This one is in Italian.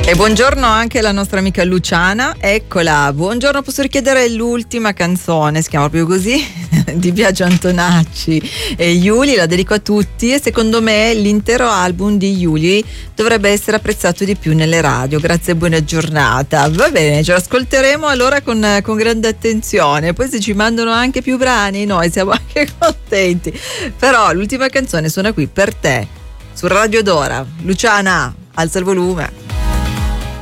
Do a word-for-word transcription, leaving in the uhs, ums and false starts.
E buongiorno anche alla nostra amica Luciana, eccola, buongiorno, posso richiedere l'ultima canzone, si chiama proprio così, di Biagio Antonacci e Iuli, la dedico a tutti e secondo me l'intero album di Iuli dovrebbe essere apprezzato di più nelle radio, grazie e buona giornata. Va bene, ce l'ascolteremo allora con, con grande attenzione, poi se ci mandano anche più brani noi siamo anche contenti, però l'ultima canzone suona qui per te, su Radio Dora. Luciana, alza il volume.